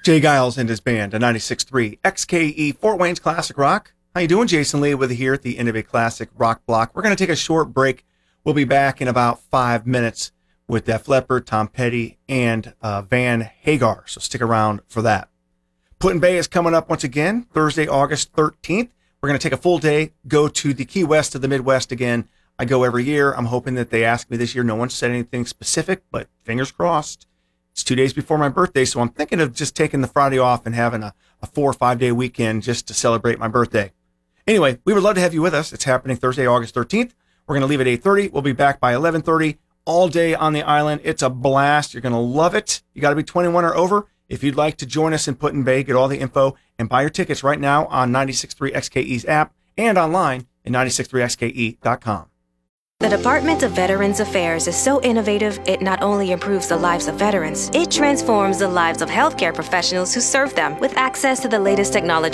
Jay Giles and his band, a 96.3 XKE Fort Wayne's Classic Rock. How you doing? Jason Lee with you here at the Innovate Classic Rock Block. We're going to take a short break. We'll be back in about 5 minutes with Def Leppard, Tom Petty, and Van Hagar. So stick around for that. Put-in-Bay is coming up once again, Thursday, August 13th. We're going to take a full day, go to the Key West of the Midwest again. I go every year. I'm hoping that they ask me this year. No one said anything specific, but fingers crossed. It's 2 days before my birthday, so I'm thinking of just taking the Friday off and having a 4 or 5 day weekend just to celebrate my birthday. Anyway, we would love to have you with us. It's happening Thursday, August 13th. We're going to leave at 8:30. We'll be back by 11:30 all day on the island. It's a blast. You're going to love it. You got to be 21 or over. If you'd like to join us in Put-in-Bay, get all the info and buy your tickets right now on 96.3 XKE's app and online at 96.3xke.com. The Department of Veterans Affairs is so innovative, it not only improves the lives of veterans, it transforms the lives of healthcare professionals who serve them with access to the latest technology